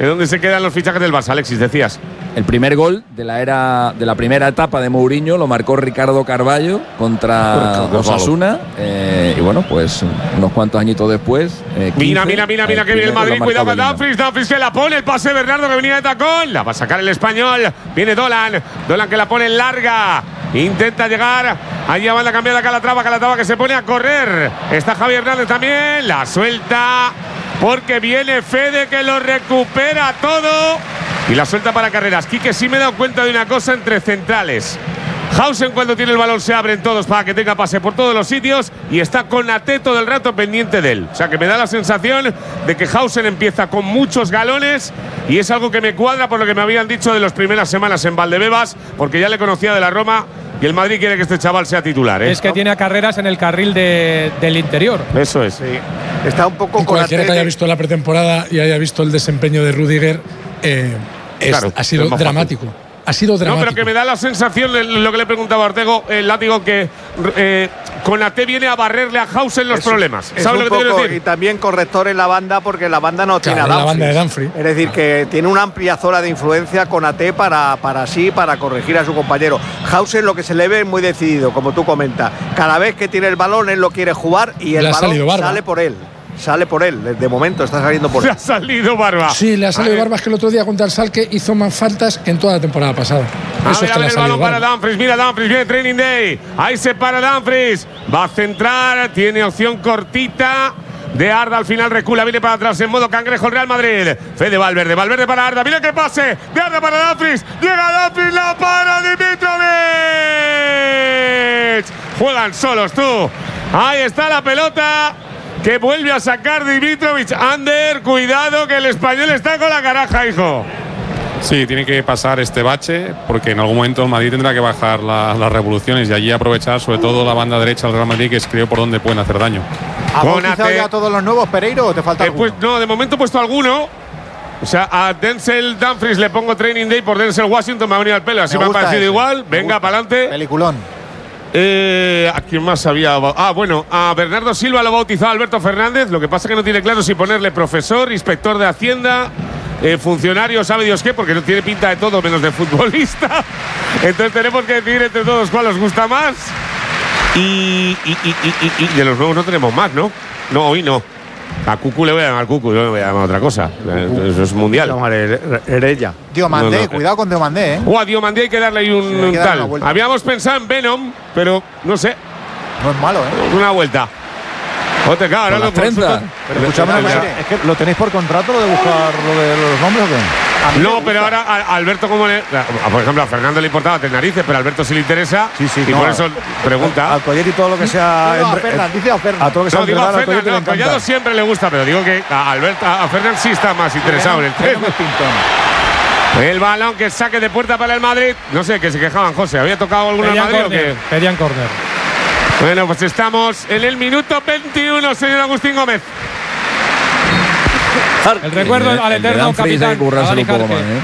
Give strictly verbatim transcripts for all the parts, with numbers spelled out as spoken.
¿En dónde se quedan los fichajes del Barça? Alexis, decías. El primer gol de la era de la primera etapa de Mourinho lo marcó Ricardo Carballo contra Osasuna. Eh, y bueno, pues unos cuantos añitos después. Eh, quince, mira, mira, mira, mira que viene el Madrid. Cuidado con Dumfries. Dumfries que la pone. El pase de Bernardo que venía de tacón. La va a sacar el español. Viene Dolan. Dolan que la pone en larga. Intenta llegar. Allí va la cambiada Calatrava. Calatrava que se pone a correr. Está Javier Hernández también. La suelta. Porque viene Fede que lo recupera todo. Y la suelta para Carreras. Quique, sí me he dado cuenta de una cosa entre centrales. Hausen cuando tiene el balón se abren todos para que tenga pase por todos los sitios y está Konaté todo el rato pendiente de él. O sea que me da la sensación de que Hausen empieza con muchos galones y es algo que me cuadra por lo que me habían dicho de las primeras semanas en Valdebebas, porque ya le conocía de la Roma y el Madrid quiere que este chaval sea titular, ¿eh? Es que tiene a Carreras en el carril de, del interior. Eso es. Sí. Está un poco y cualquiera que haya visto la pretemporada y haya visto el desempeño de Rüdiger eh, es, claro, ha sido dramático. Fácil. Ha sido dramático. No, pero que me da la sensación, lo que le preguntaba a Ortego, el látigo, que eh, Konaté viene a barrerle a Hausen los es, problemas. Es ¿Sabes un lo que poco, te quiero decir? Y también corrector en la banda, porque la banda no claro, tiene a la banda de Dumfries. Es decir, que tiene una amplia zona de influencia Konaté para, para sí, para corregir a su compañero. Hausen lo que se le ve es muy decidido, como tú comentas. Cada vez que tiene el balón, él lo quiere jugar y el balón sale por él. Sale por él, de momento está saliendo por él. Le ha salido Barba. Sí, le ha salido Barba, es que el otro día contra el Schalke hizo más faltas que en toda la temporada pasada. A Eso ver, es que a ver el balón Barba. para Dumfries, mira Dumfries, viene Training Day. Ahí se para Dumfries, va a centrar, tiene opción cortita. De Arda al final recula, viene para atrás en modo cangrejo el Real Madrid. Fede Valverde, Valverde para Arda, mira qué pase. De Arda para Dumfries, llega Dumfries, la para Dimitrovic. Juegan solos tú. Ahí está la pelota. Que vuelve a sacar Dimitrovic. Ander, cuidado que el español está con la caraja, hijo. Sí, tiene que pasar este bache porque en algún momento el Madrid tendrá que bajar la, las revoluciones y allí aprovechar sobre todo la banda derecha del Real Madrid, que es creo por donde pueden hacer daño. ¿Has bautizado ya todos los nuevos, Pereiro, o te falta eh, alguno? Pues, no, de momento he puesto alguno. O sea, a Denzel Dumfries le pongo Training Day por Denzel Washington, me ha venido al pelo, así me, me ha parecido ese. Igual. Me Venga, para adelante. Peliculón. Eh, ¿A quién más había? Ah, bueno, a Bernardo Silva lo ha bautizado Alberto Fernández. Lo que pasa es que no tiene claro si ponerle profesor, inspector de Hacienda, eh, funcionario, sabe Dios qué, porque no tiene pinta de todo menos de futbolista. Entonces tenemos que decidir entre todos cuál os gusta más. Y, y, y, y, y de los nuevos no tenemos más, ¿no? No, hoy no. A Cucu le voy a llamar Cucu, yo le voy a llamar otra cosa. Uh, Eso es mundial. Herella. Diomandé, no, no. Cuidado con Diomandé, ¿eh? O a Diomandé hay que darle ahí un, sí, un tal. Habíamos pensado en Venom, pero no sé. No es malo, ¿eh? Una vuelta. O te cago, ahora lo treinta. Pero escúchame, es que lo tenéis por contrato, lo de buscar lo de los nombres o qué. No, pero ahora a Alberto, como le. Por ejemplo, a Fernando le importaba tener narices, pero a Alberto sí le interesa. Sí, sí, y no, por eso pregunta. Al Collet y todo lo que sea. No, no, a Fernan, dice a Fernan. A todo lo que sea. No, digo a Fernan, no, a Collado siempre le gusta, pero digo que a Alberto, a Fernan sí está más interesado en el tema. El balón que saque de puerta para el Madrid. No sé, que se quejaban, José. ¿Había tocado alguno en Madrid corner, o qué? Pedían córner. Bueno, pues estamos en el minuto veintiuno, señor Agustín Gómez. El recuerdo el, al eterno el capitán. Hay que currárselo un poco más, ¿eh?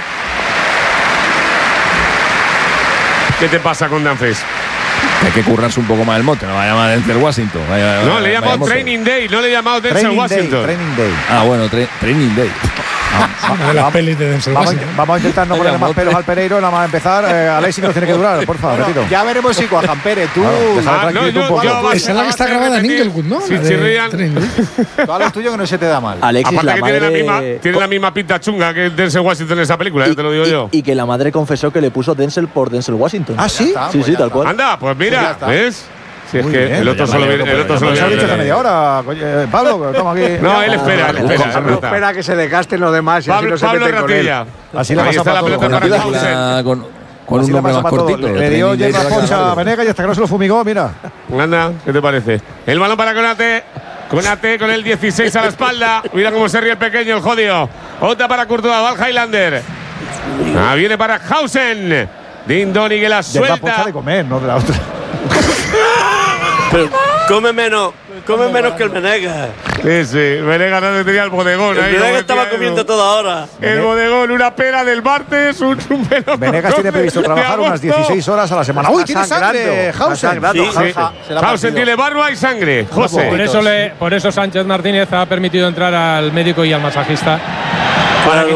¿Qué te pasa con Dumfries? Hay que currarse un poco más el mote, no va a llamar Denzel Washington. Vaya, no, le he llamado Training Day, no le he llamado Denzel Washington. Day, training Day. Ah, bueno, tra Training Day. Una de las pelis de Denzel vamos, Washington. Vamos a intentar no ponerle más pelos al Pereiro, nada más empezar. Eh, Alexis nos tiene que durar, por favor, bueno, ya veremos si Juan Pérez, tú. Claro, ah, no, yo, un poco. Yo, Esa es la que está grabada en Inglewood, ¿no? Sí, chirrían. Todo lo tuyo que no se te da mal. Alexis, aparte la que madre… tiene, la misma, tiene la misma pinta chunga que Denzel Washington en esa película, y, ya te lo digo y, yo. Y que la madre confesó que le puso Denzel por Denzel Washington. ¿Ah, sí? Está, sí, pues sí, tal cual. Anda, pues mira, pues ¿ves? Si es Muy que bien, el otro solo viene. El otro solo viene. viene. media hora, Pablo, estamos aquí. No, él espera, él espera. Pablo espera que se desgasten los demás y Pablo, así no se meten con él. Así la pasa la pelota para Hausen. Con, con un nombre más cortito. Le dio lleno a Concha Venegas y hasta que no se lo fumigó, mira. Anda, ¿qué te parece? El balón para Konaté. Konaté con el dieciséis a la espalda. Mira cómo se ríe el pequeño, el jodido. Otra para Courtois, va al Highlander. Ah, viene para Hausen. Dindoni que la suelta. De comer, no de la otra. Pero come menos, come menos que el Menegas. Sí, sí, el Menegas no tenía el bodegón. El ahí, Menegas estaba comiendo toda hora. El bodegón, una pera del martes, un, un pelo. Venegas tiene previsto trabajar unas dieciséis horas a la semana. ¡Uy, tiene sangre! Hausen. Sí, sí. Hausen tiene barba y sangre. José. Por eso, le, por eso Sánchez Martínez ha permitido entrar al médico y al masajista. Para